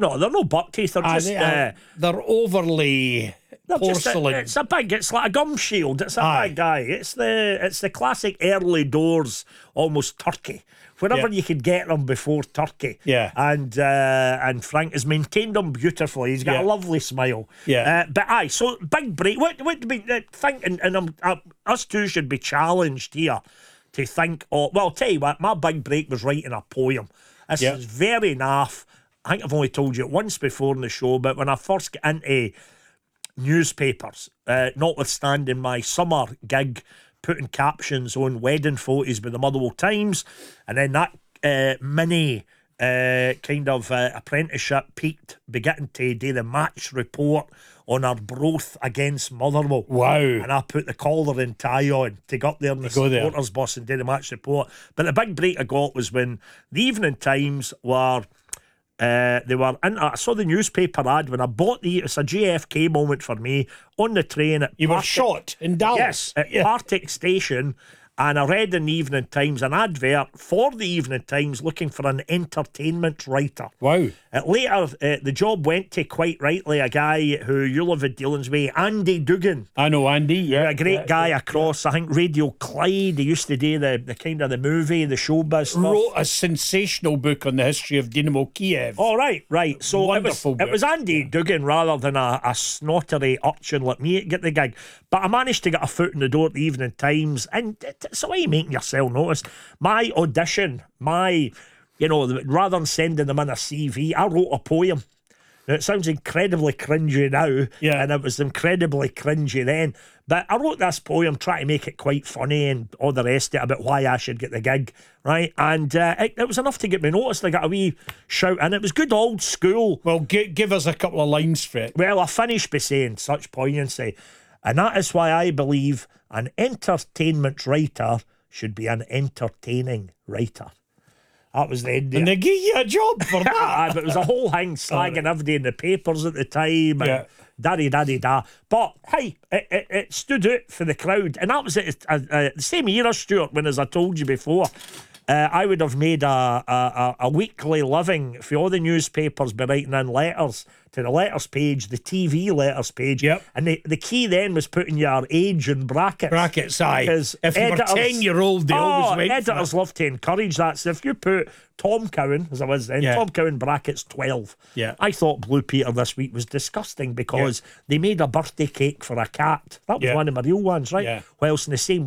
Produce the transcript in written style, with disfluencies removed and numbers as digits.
No, they're no buck teeth. They're just... they're overly porcelain. It's like a gum shield. It's a big guy. It's the classic early doors, almost turkey. Wherever you could get them before turkey. Yeah. And Frank has maintained them beautifully. He's got a lovely smile. Yeah. But so big break. What do we think? And us two should be challenged here to think. Well, I'll tell you what. My big break was writing a poem. This is very naff. I think I've only told you it once before in the show, but when I first got into newspapers, notwithstanding my summer gig putting captions on wedding photos with the Motherwell Times, and then that mini apprenticeship peaked, beginning to do the match report on Arbroath against Motherwell. Wow. And I put the collar and tie on to go up there in the supporters bus and do the match report. But the big break I got was when the Evening Times were... I saw the newspaper ad when I bought it's a JFK moment for me on the train at You were shot in Dallas. Yes, at Partick Station, and I read in the Evening Times an advert for the Evening Times looking for an entertainment writer. Wow. Later, the job went to, quite rightly, a guy who you'll have had dealings with, Andy Dugan. I know Andy, A great guy across, I think, Radio Clyde. He used to do the kind of the movie, the showbiz stuff. Wrote a sensational book on the history of Dynamo Kiev. Oh, right. So Wonderful it was Andy Dugan rather than a snottery urchin like me to get the gig. But I managed to get a foot in the door at the Evening Times, and so why are you making yourself notice? My audition, rather than sending them in a CV, I wrote a poem. Now, it sounds incredibly cringy now, and it was incredibly cringy then. But I wrote this poem trying to make it quite funny and all the rest of it about why I should get the gig, right? And it was enough to get me noticed. I got a wee shout, and it was good old school. Well, give us a couple of lines for it. Well, I finished by saying such poignancy, and that is why I believe an entertainment writer should be an entertaining writer. That was the end. And they gave you a job for that. But it was a whole thing slagging everybody in the papers at the time. And da-di-da-di-da. But hey, it stood out for the crowd. And that was it. The same year, Stuart, when, as I told you before, I would have made a weekly living for all the newspapers by writing in letters to the letters page, the TV letters page. Yep. And the key then was putting your age in brackets. Brackets, aye. Because if you were 10-year-old, they always went editors love to encourage that. So if you put Tom Cowan, as I was then, Tom Cowan brackets 12. Yeah. I thought Blue Peter this week was disgusting because they made a birthday cake for a cat. That was one of my real ones, right? Yeah. Whilst in the same